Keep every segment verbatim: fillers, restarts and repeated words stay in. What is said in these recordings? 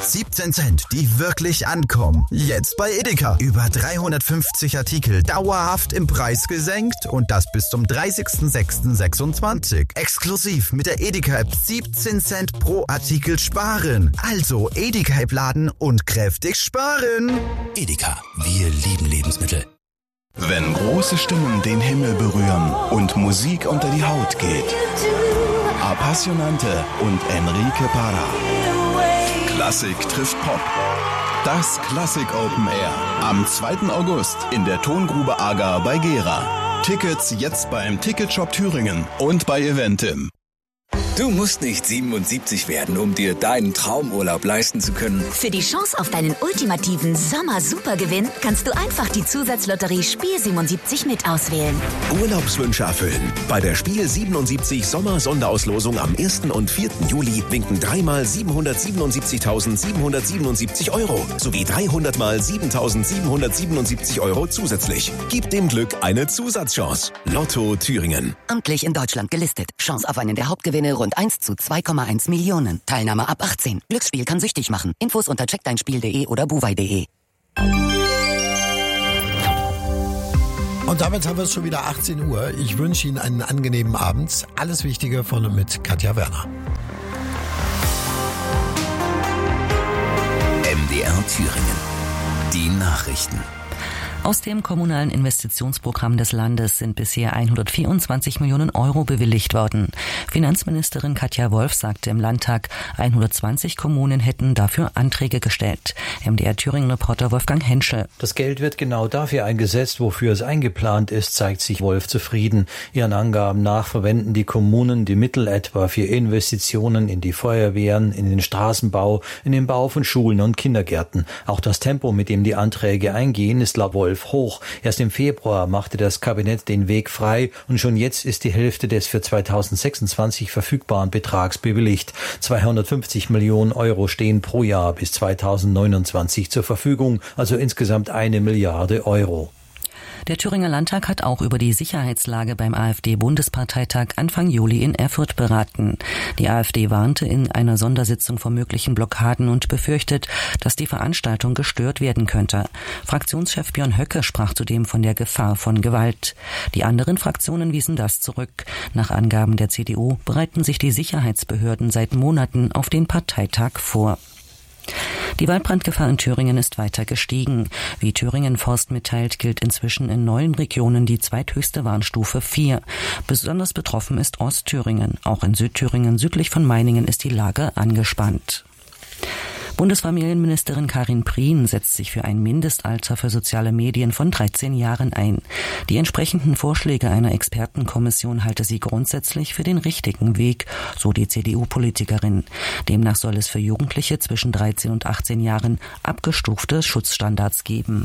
siebzehn Cent, die wirklich ankommen. Jetzt bei Edeka. Über dreihundertfünfzig Artikel dauerhaft im Preis gesenkt und das bis zum dreißigsten sechsten sechsundzwanzig. Exklusiv mit der Edeka-App siebzehn Cent pro Artikel sparen. Also Edeka-App laden und kräftig sparen. Edeka, wir lieben Lebensmittel. Wenn große Stimmen den Himmel berühren und Musik unter die Haut geht. Appassionante und Enrique Parra. Klassik trifft Pop. Das Klassik Open Air. Am zweiten August in der Tongrube Agar bei Gera. Tickets jetzt beim Ticketshop Thüringen und bei Eventim. Du musst nicht siebenundsiebzig werden, um dir deinen Traumurlaub leisten zu können. Für die Chance auf deinen ultimativen Sommer-Supergewinn kannst du einfach die Zusatzlotterie Spiel siebenundsiebzig mit auswählen. Urlaubswünsche erfüllen. Bei der Spiel siebenundsiebzig Sommer-Sonderauslosung am ersten und vierten Juli winken dreimal siebenhundertsiebenundsiebzigtausendsiebenhundertsiebenundsiebzig Euro sowie dreihundert mal siebentausendsiebenhundertsiebenundsiebzig Euro zusätzlich. Gib dem Glück eine Zusatzchance. Lotto Thüringen. Amtlich in Deutschland gelistet. Chance auf einen der Hauptgewinne rund eins zu zwei Komma eins Millionen. Teilnahme ab achtzehn. Glücksspiel kann süchtig machen. Infos unter check dein spiel punkt de oder buwei punkt de. Und damit haben wir es schon wieder achtzehn Uhr. Ich wünsche Ihnen einen angenehmen Abend. Alles Wichtige von und mit Katja Werner. M D R Thüringen. Die Nachrichten. Aus dem kommunalen Investitionsprogramm des Landes sind bisher hundertvierundzwanzig Millionen Euro bewilligt worden. Finanzministerin Katja Wolf sagte im Landtag, hundertzwanzig Kommunen hätten dafür Anträge gestellt. M D R Thüringen-Reporter Wolfgang Henschel. Das Geld wird genau dafür eingesetzt, wofür es eingeplant ist, zeigt sich Wolf zufrieden. Ihren Angaben nach verwenden die Kommunen die Mittel etwa für Investitionen in die Feuerwehren, in den Straßenbau, in den Bau von Schulen und Kindergärten. Auch das Tempo, mit dem die Anträge eingehen, ist laut Wolf hoch. Erst im Februar machte das Kabinett den Weg frei und schon jetzt ist die Hälfte des für zweitausendsechsundzwanzig verfügbaren Betrags bewilligt. zweihundertfünfzig Millionen Euro stehen pro Jahr bis zweitausendneunundzwanzig zur Verfügung, also insgesamt eine Milliarde Euro. Der Thüringer Landtag hat auch über die Sicherheitslage beim AfD-Bundesparteitag Anfang Juli in Erfurt beraten. Die AfD warnte in einer Sondersitzung vor möglichen Blockaden und befürchtet, dass die Veranstaltung gestört werden könnte. Fraktionschef Björn Höcke sprach zudem von der Gefahr von Gewalt. Die anderen Fraktionen wiesen das zurück. Nach Angaben der C D U bereiten sich die Sicherheitsbehörden seit Monaten auf den Parteitag vor. Die Waldbrandgefahr in Thüringen ist weiter gestiegen. Wie Thüringen Forst mitteilt, gilt inzwischen in neun Regionen die zweithöchste Warnstufe vier. Besonders betroffen ist Ostthüringen. Auch in Südthüringen südlich von Meiningen ist die Lage angespannt. Bundesfamilienministerin Karin Prien setzt sich für ein Mindestalter für soziale Medien von dreizehn Jahren ein. Die entsprechenden Vorschläge einer Expertenkommission halte sie grundsätzlich für den richtigen Weg, so die C D U-Politikerin. Demnach soll es für Jugendliche zwischen dreizehn und achtzehn Jahren abgestufte Schutzstandards geben.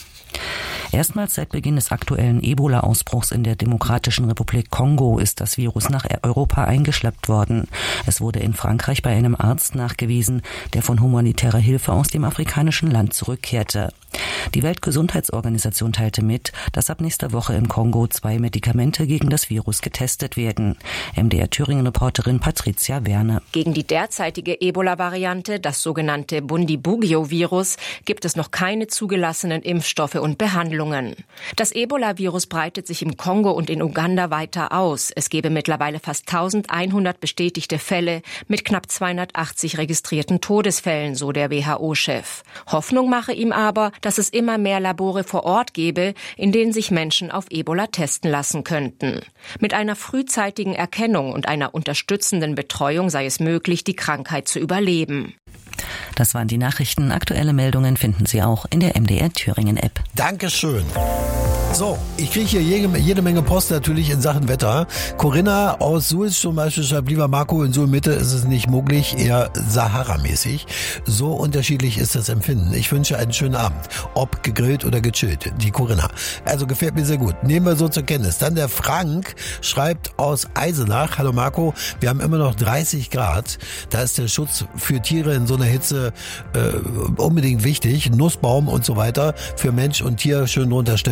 Erstmals seit Beginn des aktuellen Ebola-Ausbruchs in der Demokratischen Republik Kongo ist das Virus nach Europa eingeschleppt worden. Es wurde in Frankreich bei einem Arzt nachgewiesen, der von humanitärer Hilfe aus dem afrikanischen Land zurückkehrte. Die Weltgesundheitsorganisation teilte mit, dass ab nächster Woche im Kongo zwei Medikamente gegen das Virus getestet werden. M D R Thüringen-Reporterin Patricia Werner. Gegen die derzeitige Ebola-Variante, das sogenannte Bundibugyo-Virus, gibt es noch keine zugelassenen Impfstoffe und Behandlungen. Das Ebola-Virus breitet sich im Kongo und in Uganda weiter aus. Es gebe mittlerweile fast eintausendeinhundert bestätigte Fälle mit knapp zweihundertachtzig registrierten Todesfällen, so der W H O-Chef. Hoffnung mache ihm aber, dass es immer mehr Labore vor Ort gebe, in denen sich Menschen auf Ebola testen lassen könnten. Mit einer frühzeitigen Erkennung und einer unterstützenden Betreuung sei es möglich, die Krankheit zu überleben. Das waren die Nachrichten. Aktuelle Meldungen finden Sie auch in der M D R Thüringen-App. Dankeschön. So, ich kriege hier jede, jede Menge Post natürlich in Sachen Wetter. Corinna aus Suhl zum Beispiel schreibt, lieber Marco, in Suhl-Mitte ist es nicht muggelig, eher Sahara-mäßig. So unterschiedlich ist das Empfinden. Ich wünsche einen schönen Abend. Ob gegrillt oder gechillt. Die Corinna. Also gefällt mir sehr gut. Nehmen wir so zur Kenntnis. Dann der Frank schreibt aus Eisenach, hallo Marco, wir haben immer noch dreißig Grad. Da ist der Schutz für Tiere in so einer Hitze äh, unbedingt wichtig. Nussbaum und so weiter für Mensch und Tier schön runterstellen und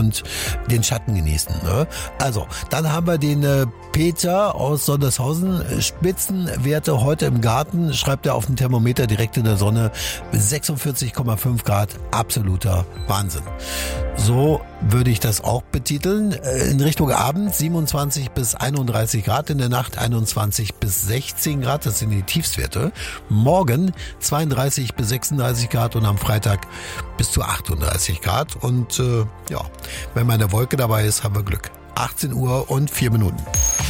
und den Schatten genießen. Ne? Also, dann haben wir den äh, Peter aus Sondershausen. Spitzenwerte heute im Garten, schreibt er auf dem Thermometer direkt in der Sonne, sechsundvierzig Komma fünf Grad, absoluter Wahnsinn. So würde ich das auch betiteln. In Richtung Abend siebenundzwanzig bis einunddreißig Grad, in der Nacht einundzwanzig bis sechzehn Grad, das sind die Tiefstwerte. Morgen zweiunddreißig bis sechsunddreißig Grad und am Freitag bis zu achtunddreißig Grad. Und äh, ja, wenn mal eine Wolke dabei ist, haben wir Glück. achtzehn Uhr und vier Minuten.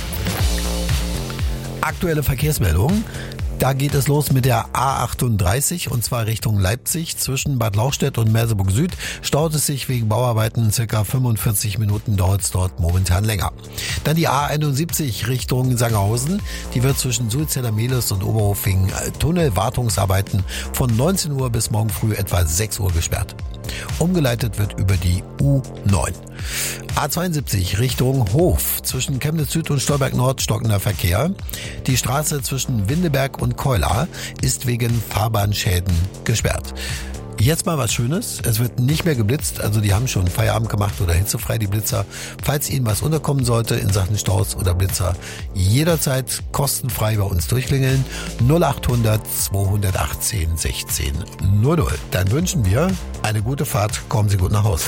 Aktuelle Verkehrsmeldung. Da geht es los mit der A achtunddreißig und zwar Richtung Leipzig. Zwischen Bad Lauchstädt und Merseburg Süd staut es sich wegen Bauarbeiten. Circa fünfundvierzig Minuten dauert es dort momentan länger. Dann die A einundsiebzig Richtung Sangerhausen. Die wird zwischen Sulzeller Mehlis und Oberhof wegen Tunnelwartungsarbeiten von neunzehn Uhr bis morgen früh etwa sechs Uhr gesperrt. Umgeleitet wird über die U neun. A zweiundsiebzig Richtung Hof. Zwischen Chemnitz Süd und Stolberg Nord stockender Verkehr. Die Straße zwischen Windeberg und Keular ist wegen Fahrbahnschäden gesperrt. Jetzt mal was Schönes. Es wird nicht mehr geblitzt. Also die haben schon Feierabend gemacht oder hitzefrei, die Blitzer. Falls Ihnen was unterkommen sollte in Sachen Staus oder Blitzer, jederzeit kostenfrei bei uns durchklingeln. null achthundert zweihundertachtzehn sechzehn null null. Dann wünschen wir eine gute Fahrt. Kommen Sie gut nach Hause.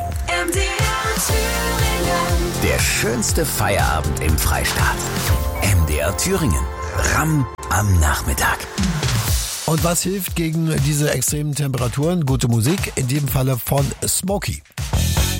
Der schönste Feierabend im Freistaat. M D R Thüringen. Ramm am Nachmittag. Und was hilft gegen diese extremen Temperaturen? Gute Musik, in diesem Falle von Smokey.